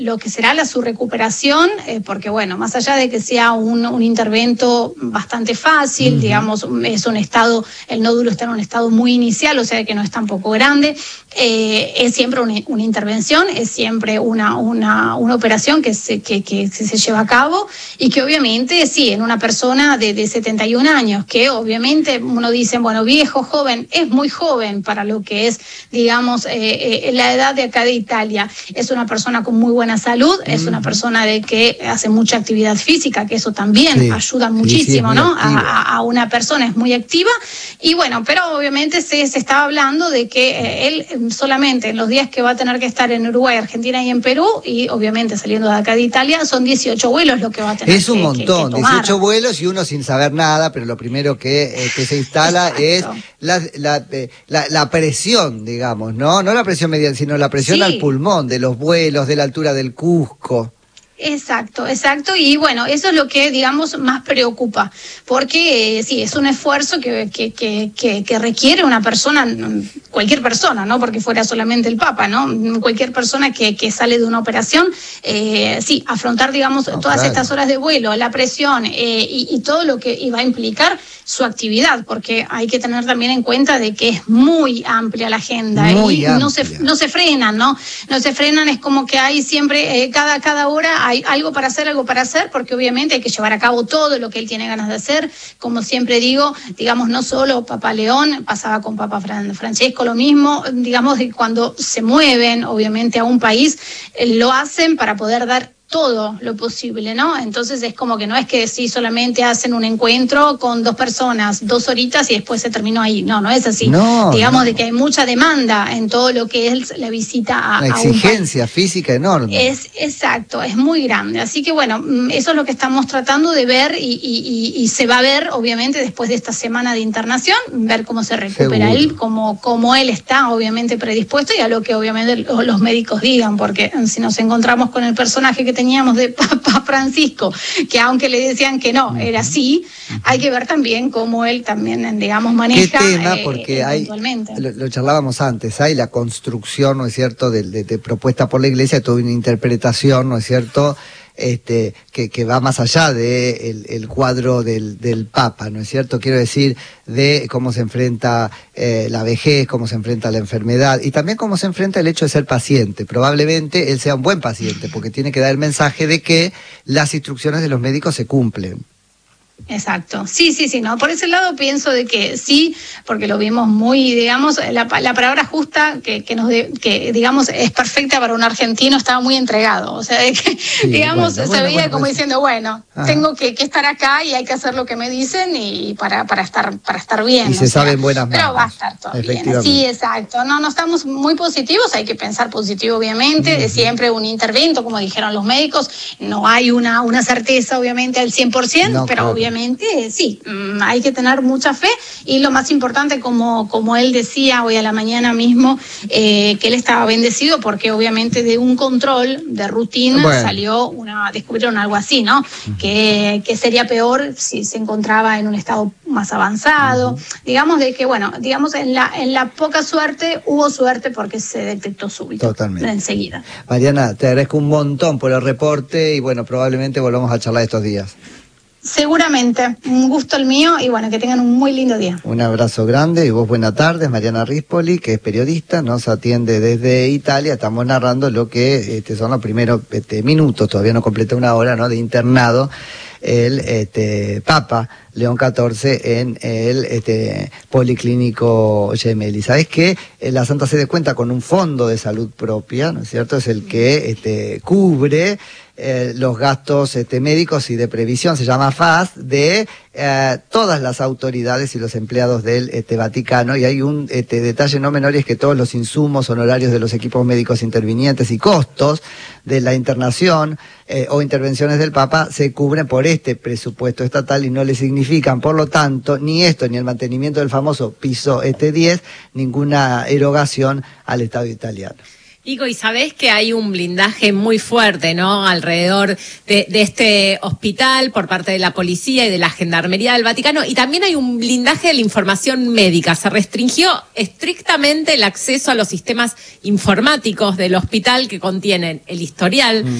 lo que será su recuperación, porque bueno, más allá de que sea un intervento bastante fácil, digamos, es un estado, el nódulo está en un estado muy inicial, o sea que no es tampoco grande, es siempre una intervención, es siempre una operación que se lleva a cabo y que obviamente sí, en una persona de 71 años, que obviamente uno dice, bueno, viejo, joven, es muy joven para lo que es, digamos, la edad de acá de Italia, es una persona con muy buena salud, es una persona de que hace mucha actividad física, que eso también ayuda muchísimo, ¿no? A una persona, es muy activa, y bueno, pero obviamente se estaba hablando de que él solamente en los días que va a tener que estar en Uruguay, Argentina y en Perú, y obviamente saliendo de acá de Italia, son 18 vuelos lo que va a tener. Es un montón, 18 vuelos y uno sin saber nada, pero lo primero que se instala es la presión, digamos, ¿no? No la presión medial, sino la presión al pulmón, de los vuelos, de la altura del Cusco. Exacto, y bueno, eso es lo que, digamos, más preocupa, porque sí, es un esfuerzo que requiere una persona, cualquier persona, no porque fuera solamente el Papa, ¿no? Cualquier persona que sale de una operación, sí, afrontar, digamos, todas estas horas de vuelo, la presión y todo lo que iba a implicar su actividad, porque hay que tener también en cuenta de que es muy amplia la agenda y no se frenan, ¿no? No se frenan, es como que hay siempre, cada hora hay algo para hacer, porque obviamente hay que llevar a cabo todo lo que él tiene ganas de hacer. Como siempre digo, digamos, no solo Papa León, pasaba con Papa Francesco lo mismo, digamos, de cuando se mueven, obviamente, a un país, lo hacen para poder dar todo lo posible, ¿no? Entonces es como que no es que sí solamente hacen un encuentro con 2 personas, 2 horitas y después se terminó ahí. No es así. Digamos de que hay mucha demanda en todo lo que es la visita a un país. Una exigencia física enorme. Exacto, es muy grande. Así que bueno, eso es lo que estamos tratando de ver y se va a ver, obviamente, después de esta semana de internación, ver cómo se recupera él, cómo él está, obviamente, predispuesto y a lo que obviamente los médicos digan, porque si nos encontramos con el personaje que teníamos de Papa Francisco, que aunque le decían que no, era así, hay que ver también cómo él también, digamos, maneja. ¿Qué tema? Porque lo charlábamos antes, hay la construcción, ¿no es cierto?, de propuesta por la Iglesia, toda una interpretación, ¿no es cierto?, que va más allá de el cuadro del Papa, ¿no es cierto? Quiero decir, de cómo se enfrenta la vejez, cómo se enfrenta la enfermedad y también cómo se enfrenta el hecho de ser paciente. Probablemente él sea un buen paciente porque tiene que dar el mensaje de que las instrucciones de los médicos se cumplen. Exacto, sí, no, por ese lado pienso de que sí, porque lo vimos muy, digamos, la palabra justa que digamos es perfecta para un argentino, estaba muy entregado, o sea, de que digamos, se veía como diciendo, bueno, tengo que estar acá y hay que hacer lo que me dicen y para estar bien. Y se sabe en buenas manos. Pero va a estar todo bien, sí, exacto, no estamos muy positivos, hay que pensar positivo, obviamente, siempre un intervento, como dijeron los médicos, no hay una certeza, obviamente, al 100%, pero obviamente sí, hay que tener mucha fe y lo más importante, como él decía hoy a la mañana mismo, que él estaba bendecido porque obviamente de un control de rutina descubrieron algo así, ¿no? Que sería peor si se encontraba en un estado más avanzado. Digamos de que, bueno, digamos en la poca suerte hubo suerte porque se detectó súbito. Totalmente. Enseguida. Mariana, te agradezco un montón por el reporte y bueno, probablemente volvamos a charlar estos días. Seguramente, un gusto el mío y bueno, que tengan un muy lindo día. Un abrazo grande y vos buenas tardes, Mariana Rispoli, que es periodista, nos atiende desde Italia, estamos narrando lo que son los primeros minutos, todavía no completa una hora, ¿no?, de internado el Papa León XIV en el Policlínico Gemelli. ¿Sabés qué? La Santa Sede cuenta con un fondo de salud propia, ¿no es cierto? Es el que cubre los gastos médicos y de previsión, se llama FAS, de todas las autoridades y los empleados del Vaticano, y hay un detalle no menor, y es que todos los insumos, honorarios de los equipos médicos intervinientes y costos de la internación o intervenciones del Papa se cubren por este presupuesto estatal y no le significan, por lo tanto, ni esto ni el mantenimiento del famoso piso 10, ninguna erogación al Estado italiano. Igo, y sabés que hay un blindaje muy fuerte, ¿no?, alrededor de este hospital por parte de la policía y de la Gendarmería del Vaticano, y también hay un blindaje de la información médica. Se restringió estrictamente el acceso a los sistemas informáticos del hospital que contienen el historial